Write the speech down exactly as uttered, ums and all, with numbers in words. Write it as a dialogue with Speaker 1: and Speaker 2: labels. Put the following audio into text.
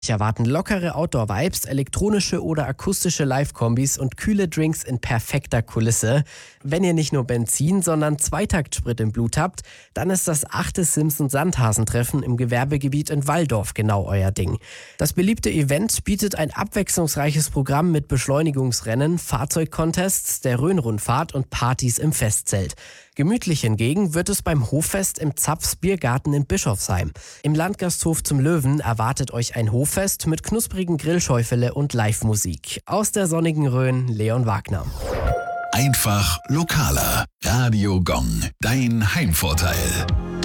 Speaker 1: Dich erwarten lockere Outdoor-Vibes, elektronische oder akustische Live-Kombis und kühle Drinks in perfekter Kulisse. Wenn ihr nicht nur Benzin, sondern Zweitaktsprit im Blut habt, dann ist das achte Simpson-Sandhasentreffen im Gewerbegebiet in Walldorf genau euer Ding. Das beliebte Event bietet ein abwechslungsreiches Programm mit Beschleunigungsrennen, Fahrzeugcontests, der Rhön-Rundfahrt und Partys im Festzelt. Gemütlich hingegen wird es beim Hoffest im Zapfs Biergarten in Bischofsheim. Im Landgasthof zum Löwen erwartet euch ein Hoffest mit knusprigen Grillschäufele und Live-Musik. Aus der sonnigen Rhön, Leon Wagner.
Speaker 2: Einfach lokaler. Radio Gong, dein Heimvorteil.